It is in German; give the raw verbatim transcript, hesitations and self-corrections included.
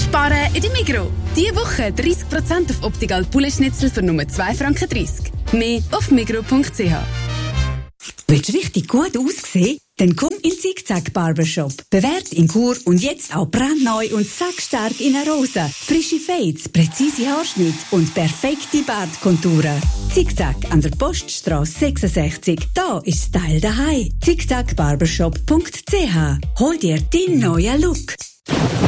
Sparen in der Migros. Diese Woche dreißig Prozent auf Optical Poulet-Schnitzel für nur zwei Franken dreißig. Mehr auf migros punkt c h. Willst du richtig gut aussehen? Dann komm in Zickzack Barbershop. Bewährt in Chur und jetzt auch brandneu und sackstark in einer Rose. Frische Fades, präzise Haarschnitt und perfekte Bartkonturen. Zickzack an der Poststrasse sechsundsechzig. Da ist Style daheim. zickzack barbershop punkt c h. Hol dir deinen neuen Look.